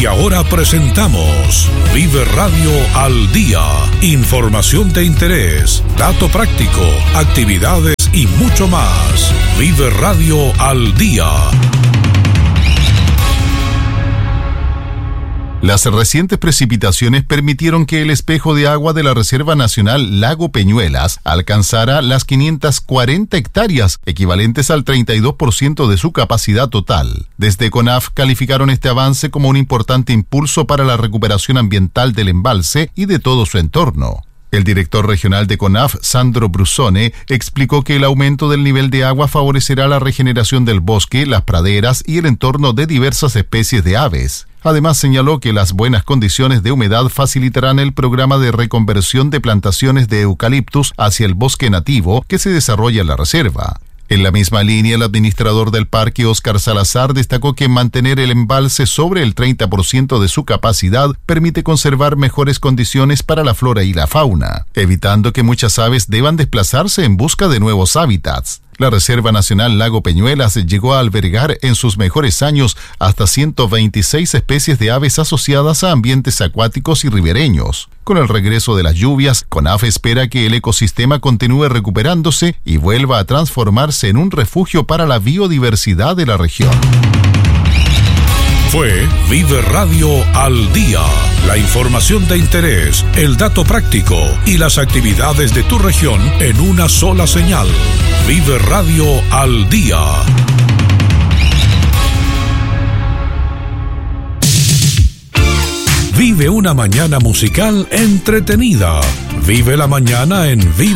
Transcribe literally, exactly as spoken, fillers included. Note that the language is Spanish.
Y ahora presentamos Vive Radio al Día. Información de interés, dato práctico, actividades y mucho más. Vive Radio al Día. Las recientes precipitaciones permitieron que el espejo de agua de la Reserva Nacional Lago Peñuelas alcanzara las quinientas cuarenta hectáreas, equivalentes al treinta y dos por ciento de su capacidad total. Desde CONAF calificaron este avance como un importante impulso para la recuperación ambiental del embalse y de todo su entorno. El director regional de CONAF, Sandro Brusone, explicó que el aumento del nivel de agua favorecerá la regeneración del bosque, las praderas y el entorno de diversas especies de aves. Además, señaló que las buenas condiciones de humedad facilitarán el programa de reconversión de plantaciones de eucaliptus hacia el bosque nativo que se desarrolla en la reserva. En la misma línea, el administrador del parque, Óscar Salazar, destacó que mantener el embalse sobre el treinta por ciento de su capacidad permite conservar mejores condiciones para la flora y la fauna, evitando que muchas aves deban desplazarse en busca de nuevos hábitats. La Reserva Nacional Lago Peñuelas llegó a albergar en sus mejores años hasta ciento veintiséis especies de aves asociadas a ambientes acuáticos y ribereños. Con el regreso de las lluvias, CONAF espera que el ecosistema continúe recuperándose y vuelva a transformarse en un refugio para la biodiversidad de la región. Fue Vive Radio al Día. La información de interés, el dato práctico y las actividades de tu región en una sola señal. Vive Radio al Día. Vive una mañana musical entretenida. Vive la mañana en Vive.